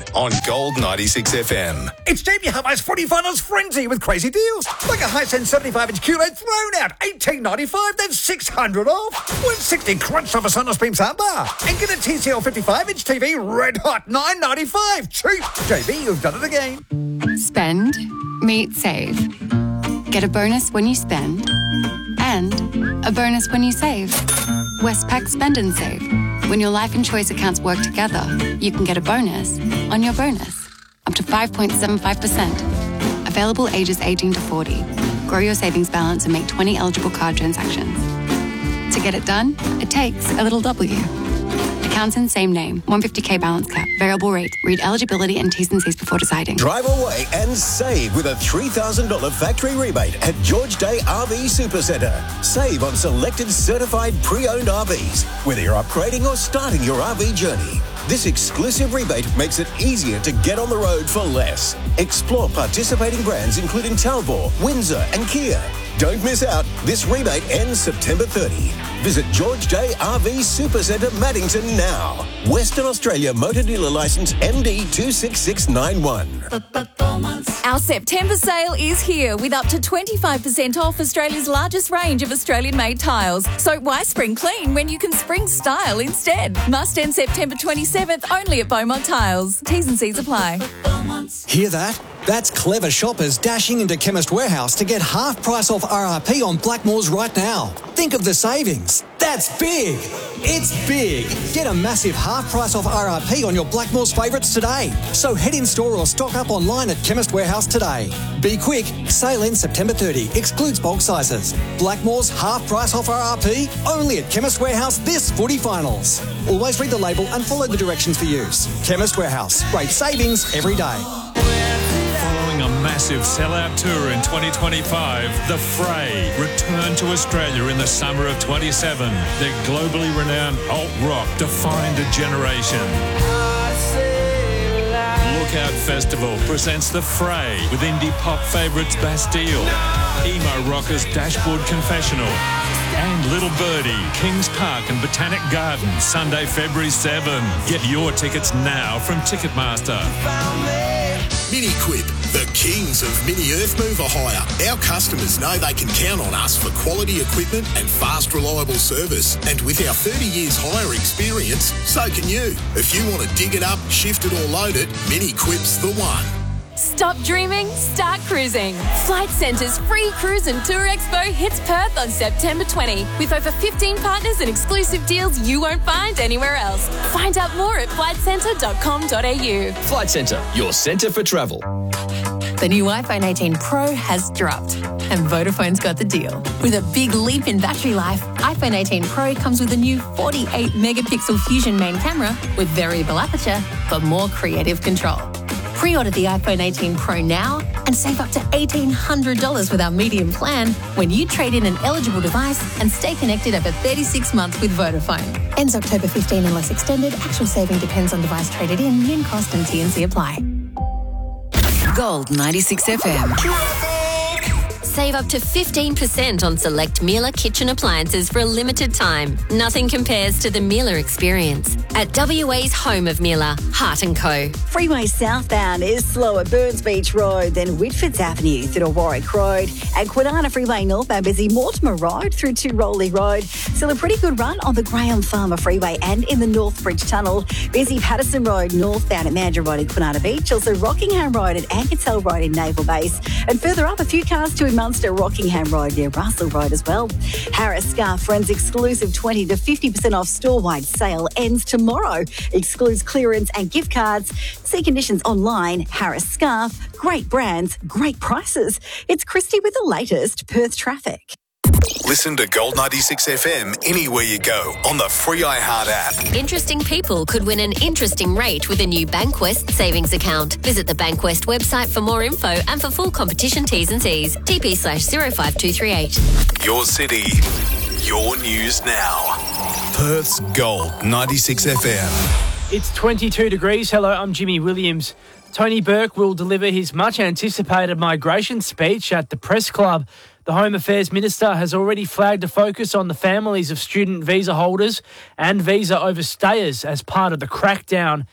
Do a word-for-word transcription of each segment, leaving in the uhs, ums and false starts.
on Gold ninety-six F M. It's Jamie Hubby's Footy Finals Frenzy with crazy deals. Like a Hisense seventy-five inch Q L E D thrown out, eighteen ninety-five, then six hundred off. one sixty crunched off a Sonos Beam soundbar. And get a T C L fifty-five inch T V red hot, nine ninety-five. Cheap. J B, you've done it again. Spend, meet, save. Get a bonus when you spend. And a bonus when you save. Westpac Spend and Save. When your life and choice accounts work together, you can get a bonus on your bonus. Up to five point seven five percent. Available ages eighteen to forty. Grow your savings balance and make twenty eligible card transactions. To get it done, it takes a little W. Accounts in same name. one hundred fifty k balance cap. Variable rate. Read eligibility and T's and C's before deciding. Drive away and save with a three thousand dollars factory rebate at George Day R V Supercentre. Save on selected certified pre-owned R Vs, whether you're upgrading or starting your R V journey. This exclusive rebate makes it easier to get on the road for less. Explore participating brands including Talbot, Windsor and Kia. Don't miss out. This rebate ends September thirtieth. Visit George Day R V Supercentre Maddington now. Western Australia Motor Dealer Licence M D two six six nine one. Our September sale is here with up to twenty-five percent off Australia's largest range of Australian-made tiles. So why spring clean when you can spring style instead? Must end September twenty-seventh only at Beaumont Tiles. T's and C's apply. Hear that? That's clever shoppers dashing into Chemist Warehouse to get half price off R R P on Blackmores right now. Think of the savings. That's big. It's big. Get a massive half price off R R P on your Blackmores favourites today. So head in store or stock up online at Chemist Warehouse today. Be quick. Sale ends September thirtieth. Excludes bulk sizes. Blackmores half price off R R P only at Chemist Warehouse this footy finals. Always read the label and follow the directions for use. Chemist Warehouse. Great savings every day. Following a massive sellout tour in twenty twenty-five, The Fray returned to Australia in the summer of twenty-seven. Their globally renowned alt rock defined a generation. Lookout Festival presents The Fray with indie pop favourites Bastille, emo rockers Dashboard Confessional, and Little Birdie, Kings Park and Botanic Gardens, Sunday, February seventh. Get your tickets now from Ticketmaster. Mini-Quip, the kings of mini earth mover hire. Our customers know they can count on us for quality equipment and fast, reliable service. And with our thirty years hire experience, so can you. If you want to dig it up, shift it or load it, Mini-Quip's the one. Stop dreaming, start cruising. Flight Centre's free cruise and tour expo hits Perth on September twentieth with over fifteen partners and exclusive deals you won't find anywhere else. Find out more at flight centre dot com dot a u. Flight Centre, your centre for travel. The new iPhone eighteen Pro has dropped, and Vodafone's got the deal. With a big leap in battery life, iPhone eighteen Pro comes with a new forty-eight megapixel Fusion main camera with variable aperture for more creative control. Pre-order the iPhone eighteen Pro now and save up to eighteen hundred dollars with our medium plan when you trade in an eligible device and stay connected over thirty-six months with Vodafone. Ends October fifteenth unless extended. Actual saving depends on device traded in. Min cost and T and C apply. Gold ninety-six F M. Save up to fifteen percent on select Miele kitchen appliances for a limited time. Nothing compares to the Miele experience. At W A's home of Miele, Hart and Co. Freeway southbound is slow at Burns Beach Road, then Whitfords Avenue through to Warwick Road, and Kwinana Freeway northbound busy Mortimer Road through to Rowley Road. Still a pretty good run on the Graham Farmer Freeway and in the North Bridge Tunnel. Busy Patterson Road northbound at Mandurah Road in Kwinana Beach, also Rockingham Road at Anketel Road in Naval Base, and further up a few cars to Munster Rockingham Road near Russell Road as well. Harris Scarf Friends exclusive twenty to fifty percent off store-wide sale ends tomorrow. Excludes clearance and gift cards. See conditions online. Harris Scarf. Great brands, great prices. It's Christy with the latest Perth traffic. Listen to Gold ninety-six F M anywhere you go on the free iHeart app. Interesting people could win an interesting rate with a new Bankwest savings account. Visit the Bankwest website for more info and for full competition T's and C's. T P slash zero five two three eight. Your city, your news now. Perth's Gold ninety-six F M. It's twenty-two degrees. Hello, I'm Jimmy Williams. Tony Burke will deliver his much-anticipated migration speech at the Press Club. The Home Affairs Minister has already flagged a focus on the families of student visa holders and visa overstayers as part of the crackdown.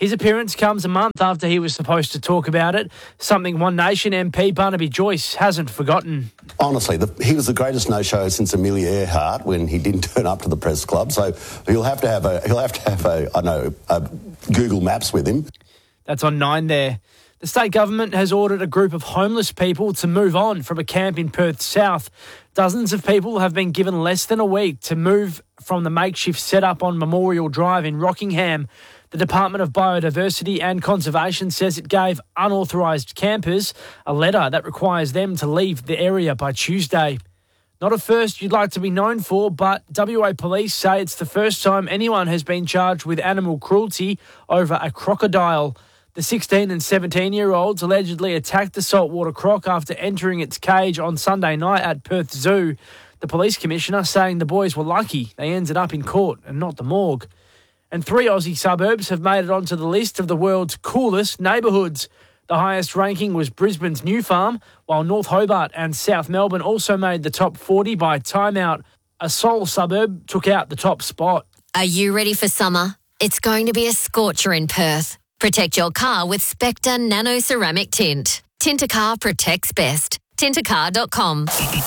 His appearance comes a month after he was supposed to talk about it, something One Nation M P Barnaby Joyce hasn't forgotten. Honestly, the, he was the greatest no-show since Amelia Earhart when he didn't turn up to the press club. So he'll have to have a he'll have to have a I know a Google Maps with him. That's on Nine there. The state government has ordered a group of homeless people to move on from a camp in Perth South. Dozens of people have been given less than a week to move from the makeshift setup on Memorial Drive in Rockingham. The Department of Biodiversity and Conservation says it gave unauthorised campers a letter that requires them to leave the area by Tuesday. Not a first you'd like to be known for, but W A Police say it's the first time anyone has been charged with animal cruelty over a crocodile. The sixteen and seventeen-year-olds allegedly attacked the saltwater croc after entering its cage on Sunday night at Perth Zoo. The police commissioner saying the boys were lucky they ended up in court and not the morgue. And three Aussie suburbs have made it onto the list of the world's coolest neighbourhoods. The highest ranking was Brisbane's New Farm, while North Hobart and South Melbourne also made the top forty by Time Out. A Seoul suburb took out the top spot. Are you ready for summer? It's going to be a scorcher in Perth. Protect your car with Spectre Nano Ceramic Tint. Tint a car protects best. tint a car dot com.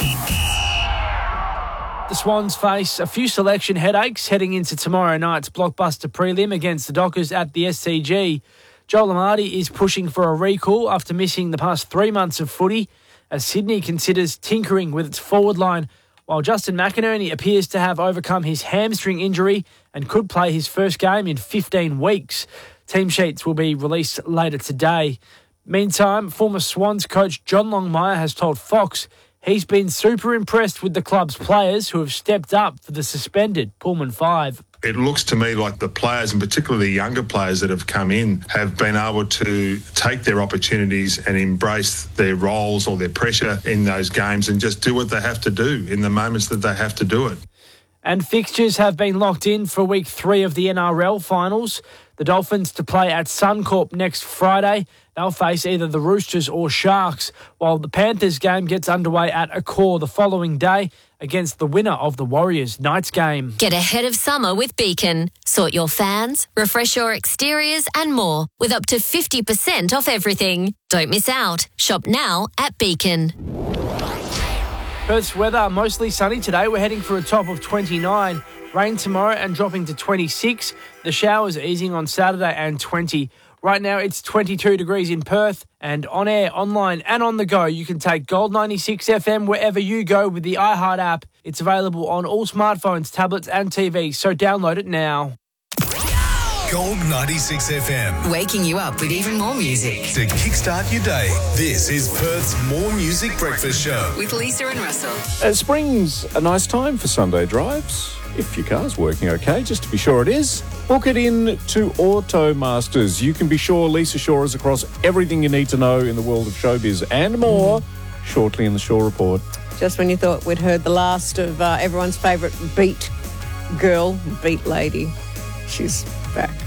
The Swans face a few selection headaches heading into tomorrow night's blockbuster prelim against the Dockers at the S C G. Joel Amartey is pushing for a recall after missing the past three months of footy as Sydney considers tinkering with its forward line, while Justin McInerney appears to have overcome his hamstring injury and could play his first game in fifteen weeks. Team sheets will be released later today. Meantime, former Swans coach John Longmire has told Fox he's been super impressed with the club's players who have stepped up for the suspended Pullman Five. It looks to me like the players, and particularly the younger players that have come in, have been able to take their opportunities and embrace their roles or their pressure in those games and just do what they have to do in the moments that they have to do it. And fixtures have been locked in for week three of the N R L finals. The Dolphins to play at Suncorp next Friday. They'll face either the Roosters or Sharks, while the Panthers game gets underway at Accor the following day against the winner of the Warriors Knights game. Get ahead of summer with Beacon. Sort your fans, refresh your exteriors and more with up to fifty percent off everything. Don't miss out. Shop now at Beacon. Perth's weather mostly sunny today. We're heading for a top of twenty-nine. Rain tomorrow and dropping to twenty-six. The showers easing on Saturday and twenty. Right now it's twenty-two degrees in Perth, and on air, online and on the go, you can take Gold ninety-six F M wherever you go with the iHeart app. It's available on all smartphones, tablets and T Vs, so download it now. Gold ninety-six F M. Waking you up with even more music. To kickstart your day, this is Perth's More Music Breakfast Show. With Lisa and Russell. Uh, spring's a nice time for Sunday drives. If your car's working okay, just to be sure it is, book it in to Auto Masters. You can be sure Lisa Shaw is across everything you need to know in the world of showbiz and more shortly in the Shaw Report. Just when you thought we'd heard the last of uh, everyone's favourite beat girl, beat lady, she's back.